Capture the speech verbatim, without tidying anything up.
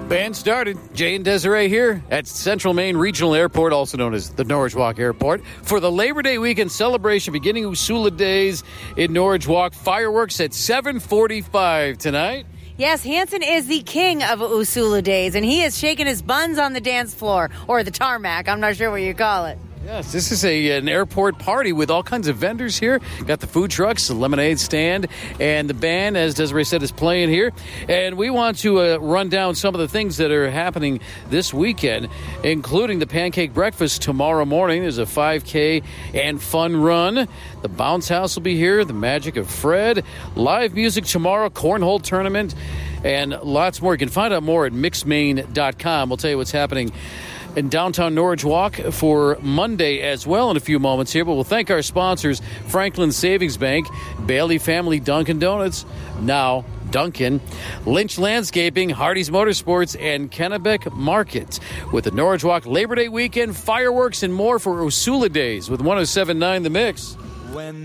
Band started. Jay and Desiree here at Central Maine Regional Airport, also known as the Norwich Walk Airport, for the Labor Day weekend celebration beginning Usula Days in Norwich Walk. Fireworks at seven forty-five tonight. Yes, Hanson is the king of Usula Days, and he is shaking his buns on the dance floor, or the tarmac. I'm not sure what you call it. Yes, this is a an airport party with all kinds of vendors here. Got the food trucks, the lemonade stand, and the band, as Desiree said, is playing here. And we want to uh, run down some of the things that are happening this weekend, including the Pancake Breakfast tomorrow morning. There's a five K and fun run. The Bounce House will be here, the Magic of Fred, live music tomorrow, cornhole tournament, and lots more. You can find out more at mix maine dot com. We'll tell you what's happening in downtown Norwich Walk for Monday as well in a few moments here. But we'll thank our sponsors, Franklin Savings Bank, Bailey Family Dunkin' Donuts, now Dunkin', Lynch Landscaping, Hardy's Motorsports, and Kennebec Market. With the Norwich Walk Labor Day weekend, fireworks, and more for Usula Days with one oh seven point nine The Mix. When